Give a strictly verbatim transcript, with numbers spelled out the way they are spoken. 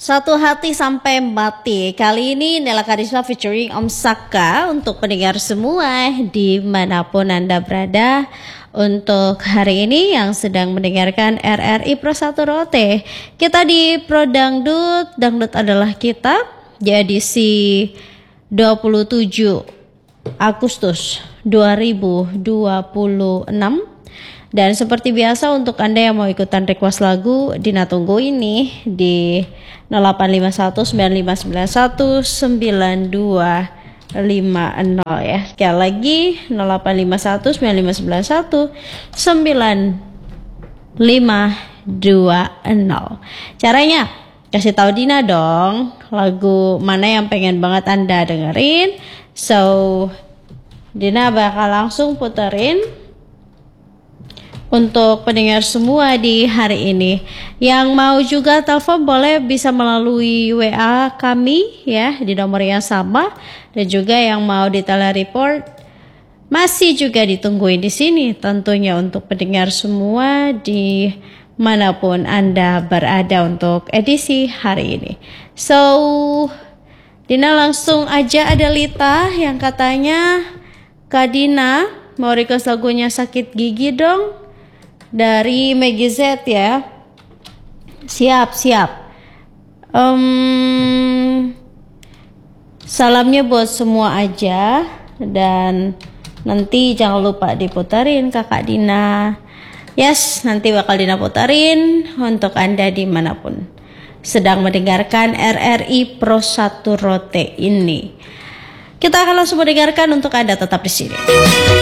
Satu hati sampai mati. Kali ini Nela Karisma featuring Om Saka untuk pendengar semua dimanapun Anda berada. Untuk hari ini yang sedang mendengarkan R R I Pro satu Rote, kita di Pro Dangdut. Dangdut adalah kita di edisi dua puluh tujuh Agustus dua ribu dua puluh enam. Dan seperti biasa untuk Anda yang mau ikutan request lagu, Dina tunggu ini di nol delapan lima satu sembilan lima sembilan satu sembilan dua lima nol ya. Sekali lagi nol delapan lima satu sembilan lima sembilan satu sembilan lima dua nol. Caranya kasih tahu Dina dong lagu mana yang pengen banget Anda dengerin. So Dina bakal langsung puterin untuk pendengar semua di hari ini. Yang mau juga telepon boleh bisa melalui W A kami ya di nomor yang sama, dan juga yang mau di telereport masih juga ditungguin di sini tentunya untuk pendengar semua di manapun Anda berada untuk edisi hari ini. So Dina langsung aja, ada Lita yang katanya Kak Dina mau request lagunya Sakit Gigi dong dari Maggie Z ya. Siap siap. Um, salamnya buat semua aja, dan nanti jangan lupa diputarin Kakak Dina. Yes, nanti bakal Dina putarin untuk Anda dimanapun sedang mendengarkan R R I Pro satu Rote ini. Kita akan langsung mendengarkan untuk Anda, tetap di sini.